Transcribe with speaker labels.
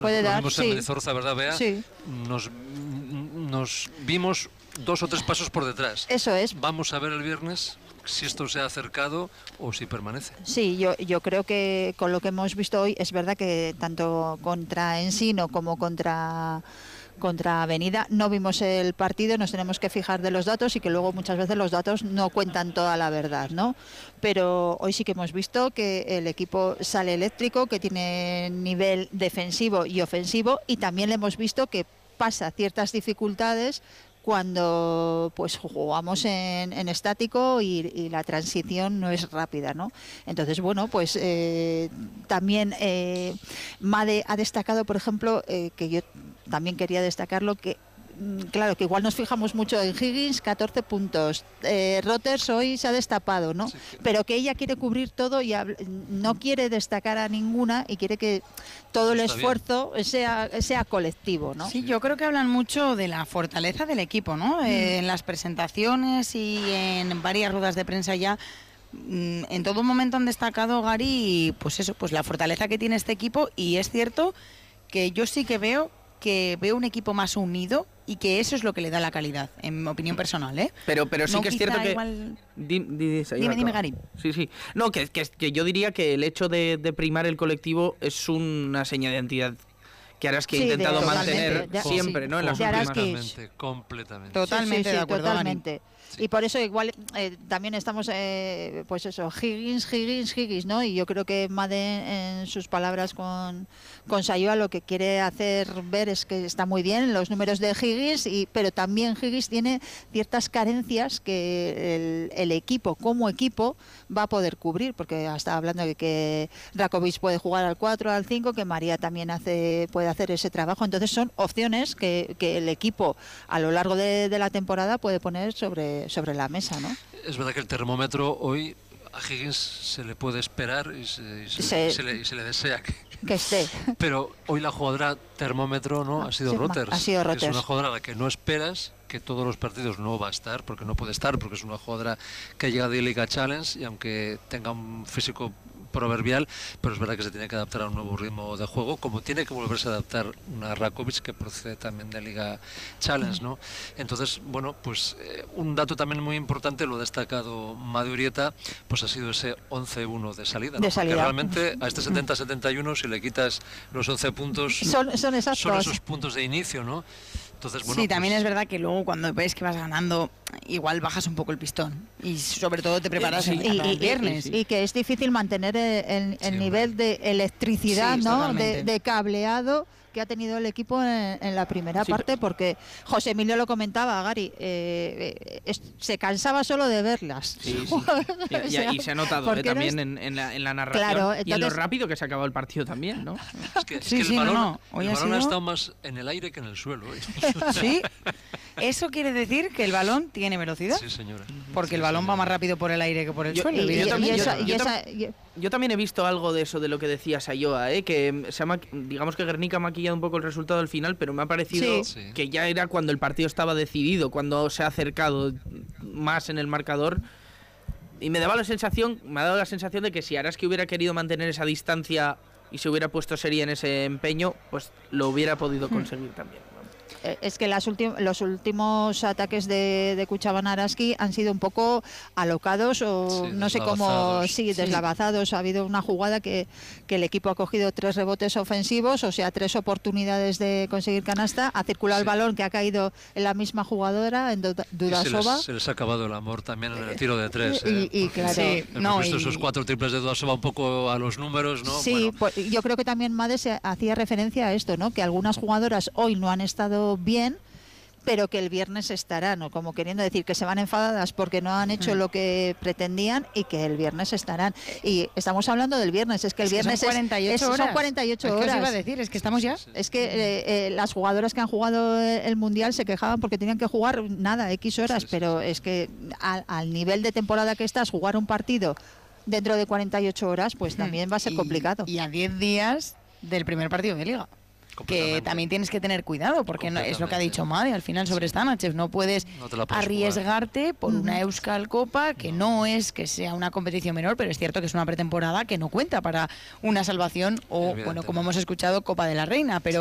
Speaker 1: Puede dar,
Speaker 2: vimos en Mendizorroza, ¿verdad, Bea?
Speaker 1: Sí.
Speaker 2: Nos vimos 2 o 3 pasos por detrás.
Speaker 1: Eso es.
Speaker 2: Vamos a ver el viernes si esto se ha acercado o si permanece.
Speaker 1: Sí, yo creo que con lo que hemos visto hoy es verdad que tanto contra Ensino como contra Avenida no vimos el partido, nos tenemos que fijar de los datos y que luego muchas veces los datos no cuentan toda la verdad, ¿no? Pero hoy sí que hemos visto que el equipo sale eléctrico, que tiene nivel defensivo y ofensivo, y también le hemos visto que pasa ciertas dificultades cuando pues jugamos en estático y la transición no es rápida, ¿no? Entonces, bueno, pues también Made ha destacado, por ejemplo, que yo también quería destacarlo, que claro, que igual nos fijamos mucho en Higgins, 14 puntos. Roters hoy se ha destapado, ¿no? Sí, pero que ella quiere cubrir todo y no quiere destacar a ninguna y quiere que todo el esfuerzo sea colectivo, ¿no?
Speaker 3: Sí, yo creo que hablan mucho de la fortaleza del equipo, ¿no? En las presentaciones y en varias ruedas de prensa ya. En todo momento han destacado, Gary, pues eso, pues la fortaleza que tiene este equipo, y es cierto que yo sí que veo un equipo más unido y que eso es lo que le da la calidad, en mi opinión personal, ¿eh?
Speaker 4: Pero sí
Speaker 3: no,
Speaker 4: que es cierto que...
Speaker 3: Igual...
Speaker 4: Dime,
Speaker 3: Gary.
Speaker 4: Sí. No, que yo diría que el hecho de primar el colectivo es una seña de identidad que Araski ha intentado mantener siempre, ¿no? En las últimas...
Speaker 2: Completamente.
Speaker 3: Totalmente de acuerdo,
Speaker 1: totalmente. Sí. Y por eso igual también estamos, pues eso, Higgins, ¿no? Y yo creo que Made en sus palabras con Sayoa lo que quiere hacer ver es que está muy bien los números de Higgins, pero también Higgins tiene ciertas carencias que el equipo, como equipo, va a poder cubrir, porque está hablando de que Rakovic puede jugar al 4, al 5, que María también puede hacer ese trabajo. Entonces son opciones que el equipo a lo largo de la temporada puede poner sobre la mesa, ¿no?
Speaker 2: Es verdad que el termómetro hoy a Higgins se le puede esperar y se le desea
Speaker 1: que esté.
Speaker 2: Pero hoy la jugadora termómetro no ha sido Roters. Es una jugadora a la que no esperas, que todos los partidos no va a estar, porque no puede estar, porque es una jugadora que ha llegado de Liga Challenge y aunque tenga un físico proverbial, pero es verdad que se tiene que adaptar a un nuevo ritmo de juego, como tiene que volverse a adaptar una Rakovic que procede también de Liga Challenge, ¿no? Entonces, bueno, pues un dato también muy importante, lo ha destacado Made Urieta, pues ha sido ese 11-1 de salida, ¿no? Porque realmente a este 70-71, si le quitas los 11 puntos,
Speaker 1: son
Speaker 2: esos puntos de inicio, ¿no? Entonces, bueno,
Speaker 3: sí, también es verdad que luego cuando ves que vas ganando, igual bajas un poco el pistón y sobre todo te preparas el viernes.
Speaker 1: Y que es difícil mantener el nivel de electricidad, ¿no? De cableado que ha tenido el equipo en la primera parte, porque José Emilio lo comentaba, Gary, se cansaba solo de verlas.
Speaker 4: Sí. Y se ha notado también en la narración, claro, entonces, y en lo rápido que se ha acabado el partido también, ¿no?
Speaker 2: Es que el balón, ha estado más en el aire que en el suelo.
Speaker 3: Sí, eso quiere decir que el balón tiene velocidad.
Speaker 2: Sí, señora.
Speaker 3: Porque el balón va más rápido por el aire que por el suelo.
Speaker 4: Yo también he visto algo de eso, de lo que decía Sayoa, que digamos que Guernica ha maquillado un poco el resultado al final, pero me ha parecido que ya era cuando el partido estaba decidido, cuando se ha acercado más en el marcador. Y me ha dado la sensación de que si Araski hubiera querido mantener esa distancia y se hubiera puesto seria en ese empeño, pues lo hubiera podido conseguir también.
Speaker 1: Es que los últimos ataques de Cuchaban Araski han sido un poco alocados o no sé cómo, deslavazados. Ha habido una jugada que el equipo ha cogido 3 rebotes ofensivos, o sea, 3 oportunidades de conseguir canasta, ha circulado el balón que ha caído en la misma jugadora, en Dudasova.
Speaker 2: Se les ha acabado el amor también en el tiro de 3.
Speaker 1: Y claro,
Speaker 2: hemos visto esos 4 triples de Dudasova un poco a los números, ¿no?
Speaker 1: Sí, bueno. Pues yo creo que también Made se hacía referencia a esto, ¿no? Que algunas jugadoras hoy no han estado bien, pero que el viernes estarán, ¿no? Como queriendo decir que se van enfadadas porque no han hecho lo que pretendían y que el viernes estarán. Y estamos hablando del viernes, es que el viernes
Speaker 3: son 48 horas.
Speaker 1: Son 48 horas.
Speaker 3: ¿Qué os iba a decir? Es que estamos ya.
Speaker 1: Es que las jugadoras que han jugado el Mundial se quejaban porque tenían que jugar X horas, pero es que al nivel de temporada que estás, jugar un partido dentro de 48 horas, pues también va a ser complicado.
Speaker 3: Y a 10 días del primer partido de Liga. que también tienes que tener cuidado, porque no, es lo que ha dicho Made, al final sobre Stanachev no puedes arriesgarte por una Euskal Copa que no es que sea una competición menor, pero es cierto que es una pretemporada que no cuenta para una salvación o, bueno, como hemos escuchado, Copa de la Reina, pero